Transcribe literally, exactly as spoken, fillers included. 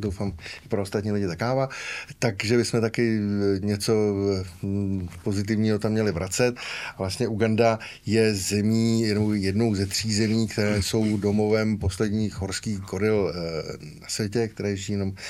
doufám i pro ostatní lidi takáva, takže bychom taky něco pozitivního tam měli vracet. Vlastně Uganda je zemí, jednou, jednou ze tří zemí, které jsou domovem posledních horských goril na světě, které žijí jenom